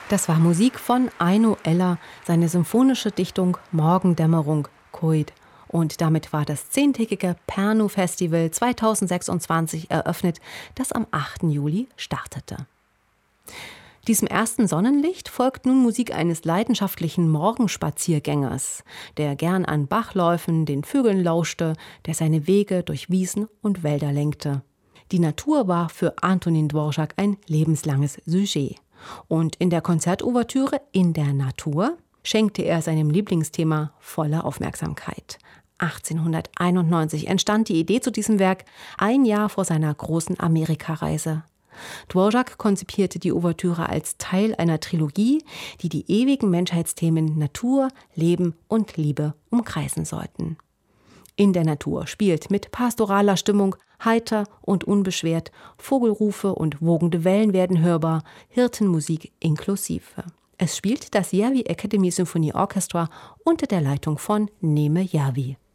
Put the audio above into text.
Das war Musik von Aino Eller, seine symphonische Dichtung Morgendämmerung, Coit. Und damit war das 10-tägige Pärnu-Festival 2026 eröffnet, das am 8. Juli startete. Diesem ersten Sonnenlicht folgt nun Musik eines leidenschaftlichen Morgenspaziergängers, der gern an Bachläufen den Vögeln lauschte, der seine Wege durch Wiesen und Wälder lenkte. Die Natur war für Antonín Dvořák ein lebenslanges Sujet. Und in der Konzertouvertüre In der Natur schenkte er seinem Lieblingsthema volle Aufmerksamkeit. 1891 entstand die Idee zu diesem Werk, ein Jahr vor seiner großen Amerikareise. Dvořák konzipierte die Ouvertüre als Teil einer Trilogie, die die ewigen Menschheitsthemen Natur, Leben und Liebe umkreisen sollten. In der Natur spielt mit pastoraler Stimmung, heiter und unbeschwert, Vogelrufe und wogende Wellen werden hörbar, Hirtenmusik inklusive. Es spielt das Järvi Academy Symphony Orchestra unter der Leitung von Neeme Järvi.